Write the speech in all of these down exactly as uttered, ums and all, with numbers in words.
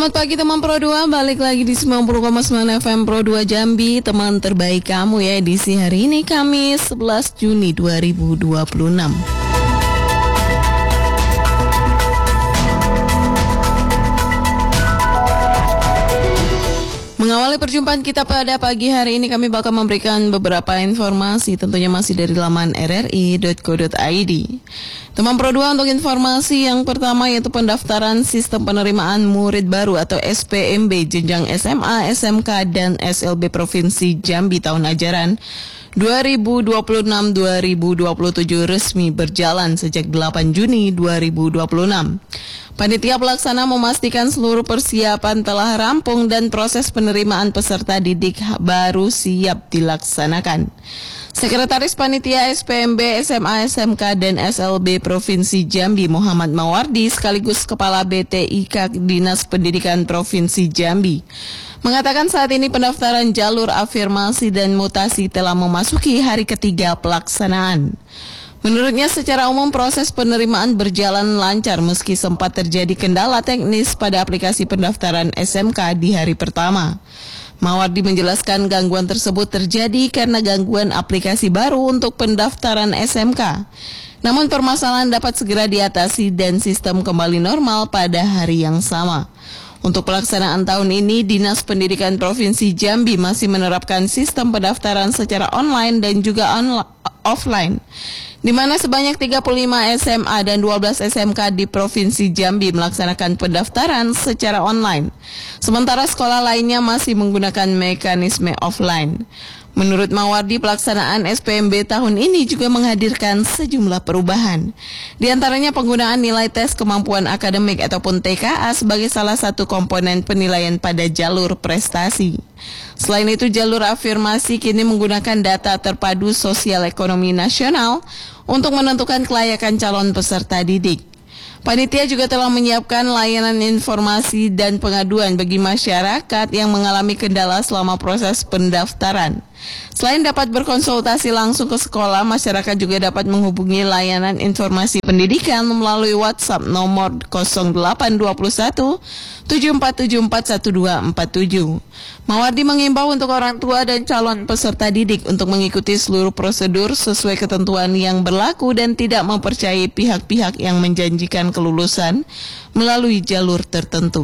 Selamat pagi teman Pro dua, balik lagi di sembilan puluh koma sembilan F M Pro dua Jambi, teman terbaik kamu ya, edisi hari ini Kamis sebelas Juni dua ribu dua puluh enam. Mengawali perjumpaan kita pada pagi hari ini, kami bakal memberikan beberapa informasi, tentunya masih dari laman r r i dot co dot i d. Teman Pro dua, untuk informasi yang pertama yaitu pendaftaran sistem penerimaan murid baru atau S P M B jenjang S M A, S M K, dan S L B Provinsi Jambi tahun ajaran dua ribu dua puluh enam dua ribu dua puluh tujuh resmi berjalan sejak delapan Juni dua ribu dua puluh enam. Panitia pelaksana memastikan seluruh persiapan telah rampung dan proses penerimaan peserta didik baru siap dilaksanakan. Sekretaris Panitia S P M B, S M A, S M K, dan S L B Provinsi Jambi Muhammad Mawardi sekaligus Kepala B T I K Dinas Pendidikan Provinsi Jambi mengatakan saat ini pendaftaran jalur afirmasi dan mutasi telah memasuki hari ketiga pelaksanaan. Menurutnya secara umum proses penerimaan berjalan lancar meski sempat terjadi kendala teknis pada aplikasi pendaftaran S M K di hari pertama. Mawardi menjelaskan gangguan tersebut terjadi karena gangguan aplikasi baru untuk pendaftaran S M K. Namun permasalahan dapat segera diatasi dan sistem kembali normal pada hari yang sama. Untuk pelaksanaan tahun ini, Dinas Pendidikan Provinsi Jambi masih menerapkan sistem pendaftaran secara online dan juga on- offline, di mana sebanyak tiga puluh lima S M A dan dua belas S M K di Provinsi Jambi melaksanakan pendaftaran secara online, sementara sekolah lainnya masih menggunakan mekanisme offline. Menurut Mawardi, pelaksanaan S P M B tahun ini juga menghadirkan sejumlah perubahan. Di antaranya penggunaan nilai tes kemampuan akademik ataupun T K A sebagai salah satu komponen penilaian pada jalur prestasi. Selain itu, jalur afirmasi kini menggunakan data terpadu sosial ekonomi nasional untuk menentukan kelayakan calon peserta didik. Panitia juga telah menyiapkan layanan informasi dan pengaduan bagi masyarakat yang mengalami kendala selama proses pendaftaran. Selain dapat berkonsultasi langsung ke sekolah, masyarakat juga dapat menghubungi layanan informasi pendidikan melalui WhatsApp nomor nol delapan dua satu tujuh empat tujuh empat satu dua empat tujuh. Mawardi mengimbau untuk orang tua dan calon peserta didik untuk mengikuti seluruh prosedur sesuai ketentuan yang berlaku dan tidak mempercayai pihak-pihak yang menjanjikan kelulusan melalui jalur tertentu.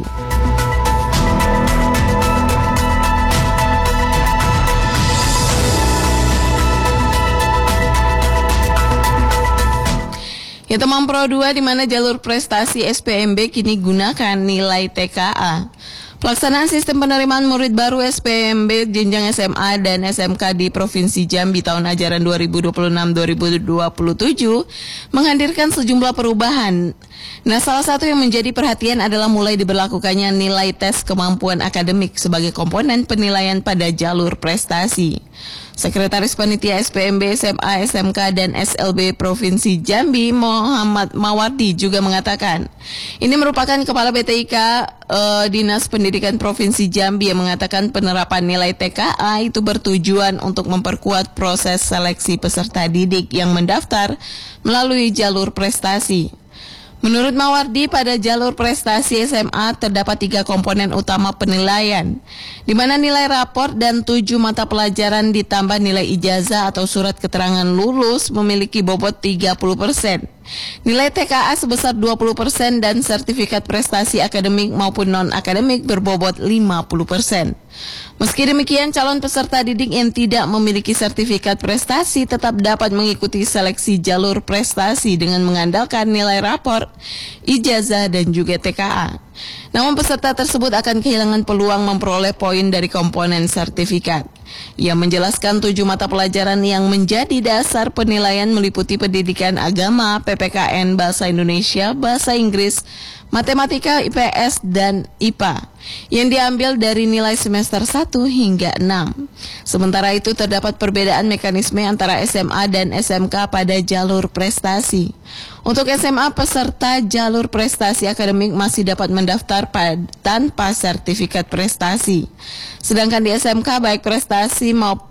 Ya teman Pro dua, di mana jalur prestasi S P M B kini gunakan nilai T K A. Pelaksanaan sistem penerimaan murid baru S P M B jenjang S M A dan S M K di Provinsi Jambi tahun ajaran dua ribu dua puluh enam dua ribu dua puluh tujuh menghadirkan sejumlah perubahan. Nah, salah satu yang menjadi perhatian adalah mulai diberlakukannya nilai tes kemampuan akademik sebagai komponen penilaian pada jalur prestasi. Sekretaris Panitia S P M B, S M A, S M K, dan S L B Provinsi Jambi Muhammad Mawardi juga mengatakan ini merupakan Kepala B T I K uh, Dinas Pendidikan Provinsi Jambi yang mengatakan penerapan nilai T K A itu bertujuan untuk memperkuat proses seleksi peserta didik yang mendaftar melalui jalur prestasi. Menurut Mawardi, pada jalur prestasi S M A terdapat tiga komponen utama penilaian, di mana nilai rapor dan tujuh mata pelajaran ditambah nilai ijazah atau surat keterangan lulus memiliki bobot tiga puluh persen. Nilai T K A sebesar dua puluh persen dan sertifikat prestasi akademik maupun non-akademik berbobot lima puluh persen. Meski demikian, calon peserta didik yang tidak memiliki sertifikat prestasi tetap dapat mengikuti seleksi jalur prestasi dengan mengandalkan nilai rapor, ijazah, dan juga T K A. Namun peserta tersebut akan kehilangan peluang memperoleh poin dari komponen sertifikat. Ia menjelaskan tujuh mata pelajaran yang menjadi dasar penilaian meliputi pendidikan agama, P P K N, bahasa Indonesia, bahasa Inggris, matematika, I P S, dan I P A yang diambil dari nilai semester satu hingga enam. Sementara itu terdapat perbedaan mekanisme antara S M A dan S M K pada jalur prestasi. Untuk S M A, peserta jalur prestasi akademik masih dapat mendaftar tanpa sertifikat prestasi. Sedangkan di S M K, baik prestasi maupun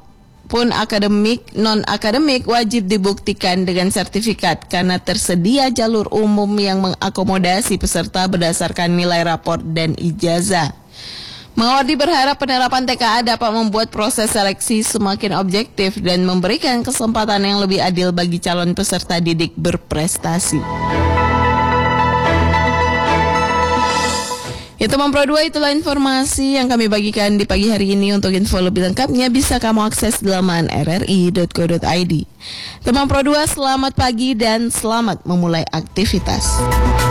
pun akademik, non-akademik wajib dibuktikan dengan sertifikat karena tersedia jalur umum yang mengakomodasi peserta berdasarkan nilai rapor dan ijazah. Mawardi berharap penerapan T K A dapat membuat proses seleksi semakin objektif dan memberikan kesempatan yang lebih adil bagi calon peserta didik berprestasi. Ya teman Pro dua, itulah informasi yang kami bagikan di pagi hari ini. Untuk info lebih lengkapnya bisa kamu akses di laman r r i dot co dot i d. Teman Pro dua, selamat pagi dan selamat memulai aktivitas.